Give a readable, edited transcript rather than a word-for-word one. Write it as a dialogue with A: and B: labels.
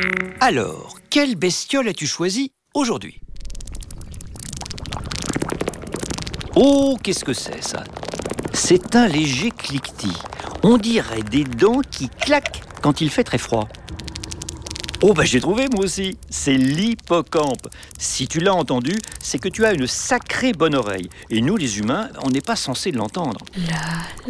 A: Alors, quelle bestiole as-tu choisi aujourd'hui? Oh, qu'est-ce que c'est ça? C'est un léger cliquetis. On dirait des dents qui claquent quand il fait très froid. Oh, j'ai trouvé moi aussi. C'est l'hippocampe. Si tu l'as entendu, c'est que tu as une sacrée bonne oreille. Et nous, les humains, on n'est pas censés l'entendre.
B: La